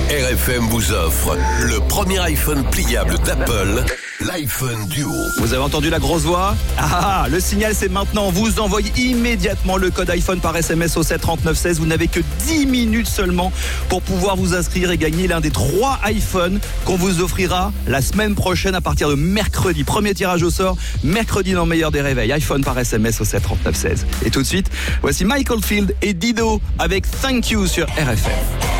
RFM vous offre le premier iPhone pliable d'Apple, l'iPhone Duo. Vous avez entendu la grosse voix ? Ah, le signal c'est maintenant. Vous envoyez immédiatement le code iPhone par SMS au 73916. Vous n'avez que 10 minutes seulement pour pouvoir vous inscrire et gagner l'un des 3 iPhones qu'on vous offrira la semaine prochaine à partir de mercredi. Premier tirage au sort, mercredi dans le meilleur des réveils. iPhone par SMS au 73916. Et tout de suite, voici Michael Field et Dido avec Thank You sur RFM.